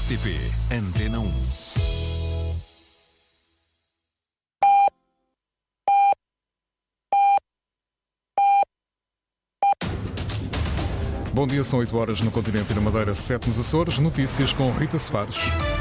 RTP Antena 1. Bom dia, são 8 horas no continente e na Madeira, 7 nos Açores. Notícias com Rita Soares.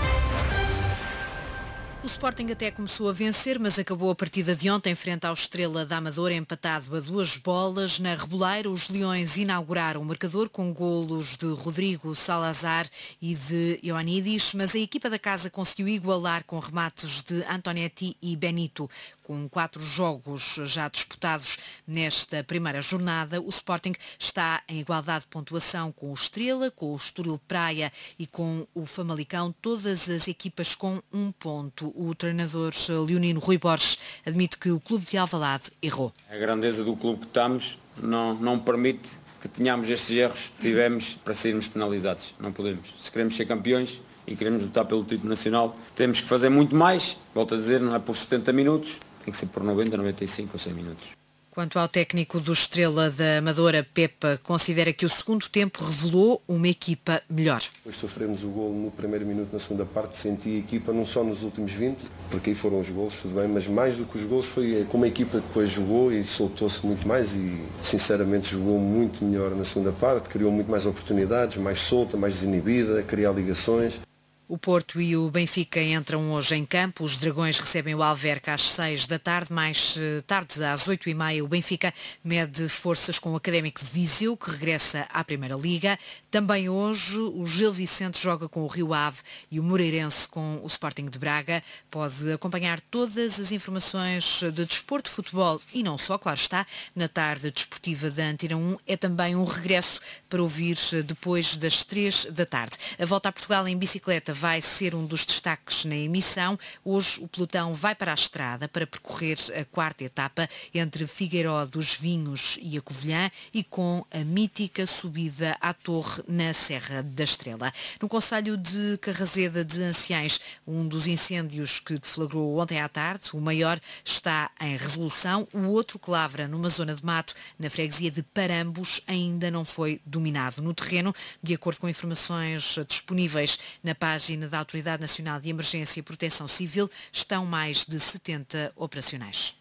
O Sporting até começou a vencer, mas acabou a partida de ontem frente ao Estrela da Amadora, empatado a 2 bolas. Na Reboleira, os Leões inauguraram o marcador com golos de Rodrigo Salazar e de Ioannidis, mas a equipa da casa conseguiu igualar com remates de Antonetti e Benito. Com 4 jogos já disputados nesta primeira jornada, o Sporting está em igualdade de pontuação com o Estrela, com o Estoril Praia e com o Famalicão, todas as equipas com 1 ponto. O treinador leonino Rui Borges admite que o clube de Alvalade errou. A grandeza do clube que estamos não permite que tenhamos estes erros que tivemos para sermos penalizados. Não podemos. Se queremos ser campeões e queremos lutar pelo título nacional, temos que fazer muito mais. Volto a dizer, não é por 70 minutos, tem que ser por 90, 95 ou 100 minutos. Quanto ao técnico do Estrela da Amadora, Pepa, considera que o segundo tempo revelou uma equipa melhor. Depois sofremos o golo no primeiro minuto, na segunda parte, senti a equipa não só nos últimos 20, porque aí foram os golos, tudo bem, mas mais do que os golos foi como a equipa depois jogou e soltou-se muito mais e sinceramente jogou muito melhor na segunda parte, criou muito mais oportunidades, mais solta, mais desinibida, criar ligações. O Porto e o Benfica entram hoje em campo. Os Dragões recebem o Alverca às 6 da tarde. Mais tarde, às 8h30, o Benfica mede forças com o Académico de Viseu, que regressa à Primeira Liga. Também hoje, o Gil Vicente joga com o Rio Ave e o Moreirense com o Sporting de Braga. Pode acompanhar todas as informações de desporto, futebol e não só, claro está, na tarde desportiva da Antena 1. É também um regresso para ouvir depois das 3 da tarde. A volta a Portugal em bicicleta vai ser um dos destaques na emissão. Hoje o pelotão vai para a estrada para percorrer a 4ª etapa entre Figueiró dos Vinhos e a Covilhã e com a mítica subida à Torre na Serra da Estrela. No concelho de Carrazeda de Anciães, um dos incêndios que deflagrou ontem à tarde, o maior, está em resolução. O outro, que lavra numa zona de mato na freguesia de Parambos, ainda não foi dominado. No terreno, de acordo com informações disponíveis na página da Autoridade Nacional de Emergência e Proteção Civil, estão mais de 70 operacionais.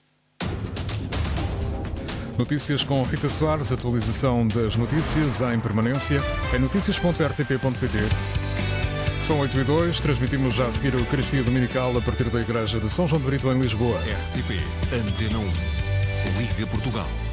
Notícias com Rita Soares, atualização das notícias em permanência em noticias.rtp.pt. São 8h02, transmitimos já a seguir a Eucaristia Dominical a partir da Igreja de São João de Brito, em Lisboa. RTP Antena 1. Liga Portugal.